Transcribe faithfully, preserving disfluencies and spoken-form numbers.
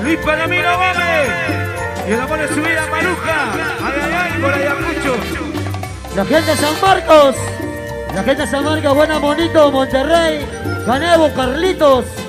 Luis Palomino Gómez. Y el amor de su vida, Maruja. Ay, ay, ay, por Ayacucho. La gente de San Marcos. La gente de San Marcos, Buena Monito, Monterrey. Canevo, Carlitos.